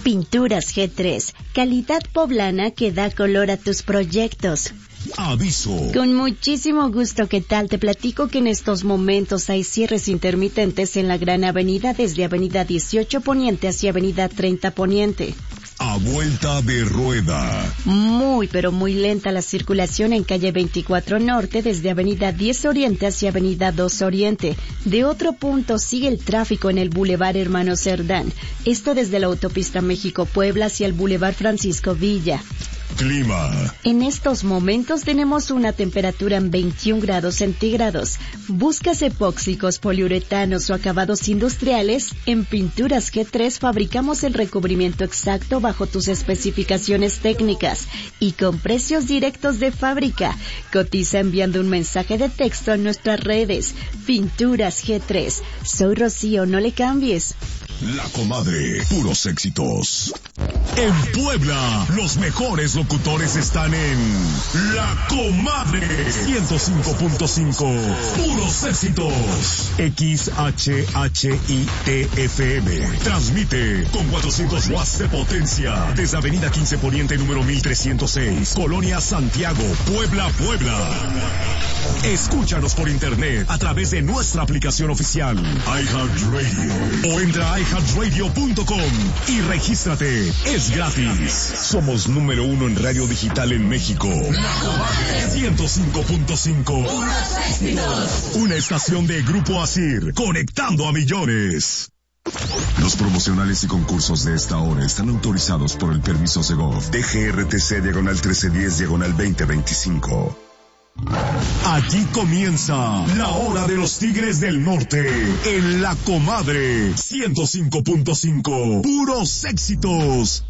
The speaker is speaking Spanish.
Pinturas G3, calidad poblana que da color a tus proyectos. Aviso. Con muchísimo gusto, ¿qué tal? Te platico que en estos momentos hay cierres intermitentes en la Gran Avenida desde Avenida 18 Poniente hacia Avenida 30 Poniente. A vuelta de rueda. Muy, pero muy lenta la circulación en calle 24 Norte desde Avenida 10 Oriente hacia Avenida 2 Oriente. De otro punto sigue el tráfico en el Boulevard Hermano Cerdán. Esto desde la autopista México-Puebla hacia el Boulevard Francisco Villa. Clima. En estos momentos tenemos una temperatura en 21 grados centígrados. ¿Buscas epóxicos, poliuretanos o acabados industriales? En Pinturas G3 fabricamos el recubrimiento exacto bajo tus especificaciones técnicas y con precios directos de fábrica. Cotiza enviando un mensaje de texto a nuestras redes. Pinturas G3. Soy Rocío, no le cambies. La Comadre, puros éxitos. En Puebla, los mejores locutores están en La Comadre 105.5. Puros éxitos. XHHITFM. Transmite con 400 watts de potencia desde Avenida 15 Poniente número 1306, Colonia Santiago, Puebla, Puebla. Escúchanos por internet a través de nuestra aplicación oficial iHeartRadio o entra a iHeartRadio.com y regístrate. Es gratis. Somos número 1 en radio digital en México. La Comadre 105.5. Una estación de Grupo Asir, conectando a millones. Los promocionales y concursos de esta hora están autorizados por el permiso Segov DGRTC/1310/2025. Aquí comienza la hora de los Tigres del Norte en La Comadre 105.5. Puros éxitos.